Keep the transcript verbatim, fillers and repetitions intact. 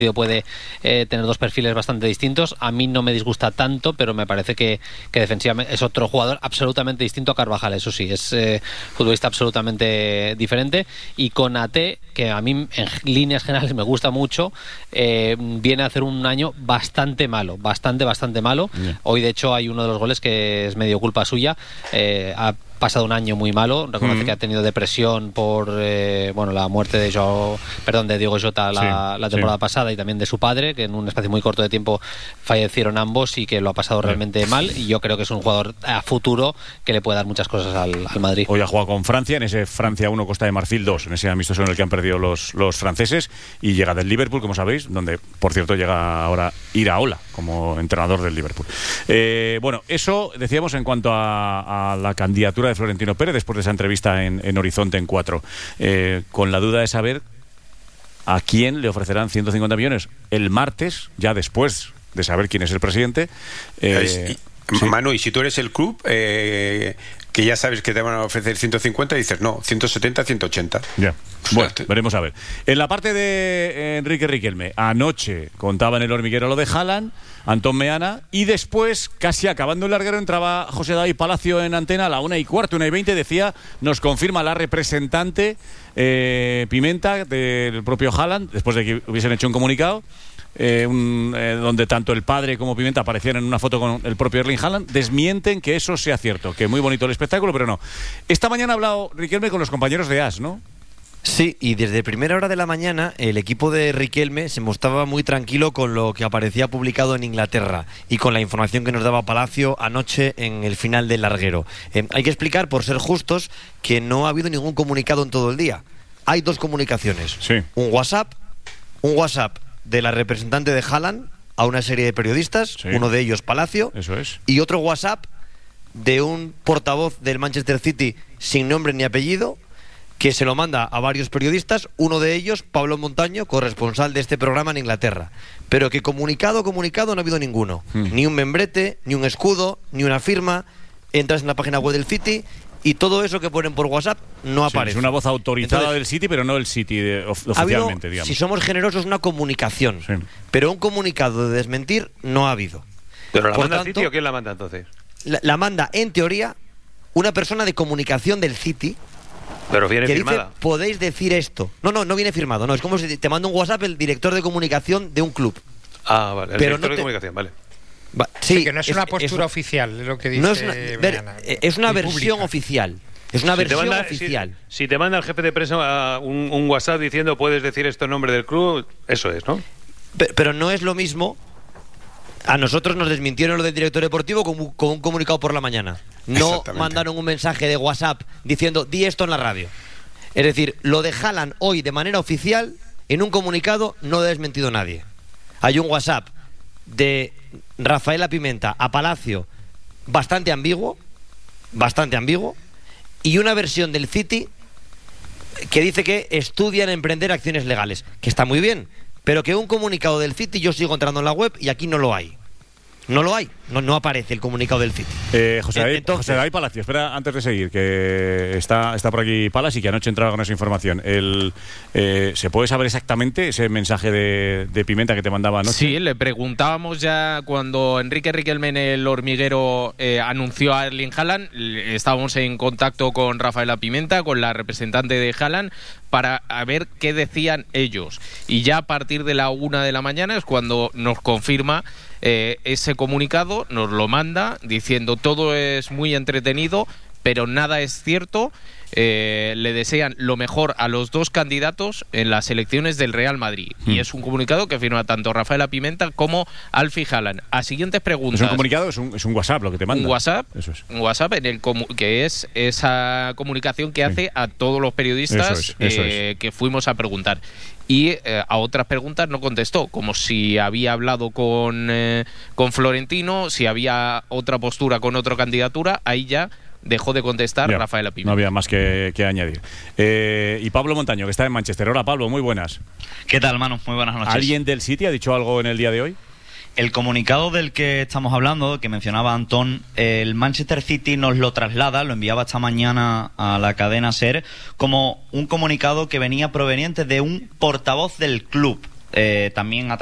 puede eh, tener dos perfiles bastante distintos. A mí no me disgusta tanto, pero me parece que, que defensivamente es otro jugador absolutamente distinto a Carvajal. Eso sí, es eh, futbolista absolutamente diferente. Y Konaté, que a mí en líneas generales me gusta mucho, eh, viene a hacer un año bastante malo, bastante, bastante malo. Yeah. Hoy, de hecho, hay uno de los goles que es medio culpa suya. Eh, ha pasado un año muy malo. Reconoce mm. que ha tenido depresión por eh, bueno, la muerte de Joao, perdón, de Diogo Jota la, sí, la temporada sí. pasada, y también de su padre, que en un espacio muy corto de tiempo fallecieron ambos y que lo ha pasado realmente mal. Y yo creo que es un jugador a futuro que le puede dar muchas cosas al, al Madrid. Hoy ha jugado con Francia, en ese Francia uno Costa de Marfil dos, en ese amistoso en el que han perdido los, los franceses, y llega del Liverpool, como sabéis, donde por cierto llega ahora Iraola como entrenador del Liverpool. Eh, bueno, eso decíamos en cuanto a, a la candidatura de Florentino Pérez después de esa entrevista en, en Horizonte en cuatro, eh, con la duda de saber a quién le ofrecerán ciento cincuenta millones el martes, ya después de saber quién es el presidente. Eh, y, sí. Manu, y si tú eres el club, eh, que ya sabes que te van a ofrecer ciento cincuenta, dices no, ciento setenta, ciento ochenta. Ya. Bueno, veremos a ver. En la parte de Enrique Riquelme, anoche contaba en El Hormiguero lo de Haaland, Antón Meana, y después, casi acabando el larguero, entraba José David Palacio en antena a la una y cuarto, una y veinte, decía, nos confirma la representante eh, Pimenta del propio Haaland, después de que hubiesen hecho un comunicado, eh, un, eh, donde tanto el padre como Pimenta aparecían en una foto con el propio Erling Haaland, desmienten que eso sea cierto, que muy bonito el espectáculo, pero no. Esta mañana ha hablado Riquelme con los compañeros de A S, ¿no? Sí, y desde primera hora de la mañana el equipo de Riquelme se mostraba muy tranquilo con lo que aparecía publicado en Inglaterra y con la información que nos daba Palacio anoche en el final del larguero. Eh, hay que explicar, por ser justos, que no ha habido ningún comunicado en todo el día. Hay dos comunicaciones. Sí. Un WhatsApp, un WhatsApp de la representante de Haaland a una serie de periodistas, sí. uno de ellos Palacio, eso es. Y otro WhatsApp de un portavoz del Manchester City sin nombre ni apellido, que se lo manda a varios periodistas, uno de ellos, Pablo Montaño, corresponsal de este programa en Inglaterra. Pero que comunicado, comunicado no ha habido ninguno. Mm. Ni un membrete, ni un escudo, ni una firma. Entras en la página web del City y todo eso que ponen por WhatsApp no sí, aparece. Es una voz autorizada Entonces, del City, pero no el City de, of, oficialmente, habido, digamos. Si somos generosos, una comunicación. Sí. Pero un comunicado de desmentir no ha habido. ¿Pero la por manda tanto, el City o quién la manda entonces? La, la manda, en teoría, una persona de comunicación del City. Pero viene que firmada. Dice, podéis decir esto. No, no, no viene firmado. No, es como si te manda un WhatsApp el director de comunicación de un club. Ah, vale. El pero director no te... de comunicación, vale. Va, sí, sí, que no es, es una postura es, oficial, es lo que dice. No es una, ver, es una versión pública. oficial. Es una si versión manda, oficial. Si, si te manda el jefe de prensa un, un WhatsApp diciendo puedes decir esto en nombre del club, eso es, ¿no? Pero, pero no es lo mismo. A nosotros nos desmintieron lo del director deportivo con, con un comunicado por la mañana. No mandaron un mensaje de WhatsApp diciendo di esto en la radio. Es decir, lo de Haaland hoy de manera oficial, en un comunicado, no lo ha desmentido nadie. Hay un WhatsApp de Rafaela Pimenta a Palacio bastante ambiguo, bastante ambiguo, y una versión del City que dice que estudian emprender acciones legales, que está muy bien, pero que un comunicado del City yo sigo entrando en la web y aquí no lo hay. No lo hay, no, no aparece el comunicado del City. Eh, José, David, Entonces, José David Palacio, espera, antes de seguir, que está, está por aquí Palas y que anoche entraba con esa información. El, eh, ¿Se puede saber exactamente ese mensaje de, de Pimenta que te mandaba anoche? Sí, le preguntábamos ya cuando Enrique Riquelme en El Hormiguero eh, anunció a Erling Haaland. Estábamos en contacto con Rafaela Pimenta, con la representante de Haaland, para a ver qué decían ellos. Y ya a partir de la una de la mañana es cuando nos confirma eh, ese comunicado, nos lo manda diciendo todo es muy entretenido, pero nada es cierto. Eh, le desean lo mejor a los dos candidatos en las elecciones del Real Madrid. Mm. Y es un comunicado que firma tanto Rafaela Pimenta como Alfie Haaland. A siguientes preguntas. ¿Es un comunicado? Es un, es un WhatsApp lo que te manda. Un WhatsApp, Eso es. un WhatsApp en el que es esa comunicación que hace sí. a todos los periodistas eso es, eso eh, es. que fuimos a preguntar. Y eh, a otras preguntas no contestó, como si había hablado con, eh, con Florentino, si había otra postura con otra candidatura, ahí ya dejó de contestar ya, Rafaela Pimenta. No había más que, que añadir. Eh, y Pablo Montaño, que está en Manchester. Hola, Pablo, muy buenas. ¿Qué tal, Manu? Muy buenas noches. ¿Alguien del City ha dicho algo en el día de hoy? El comunicado del que estamos hablando, que mencionaba Antón, el Manchester City nos lo traslada, lo enviaba esta mañana a la cadena SER, como un comunicado que venía proveniente de un portavoz del club. eh, también a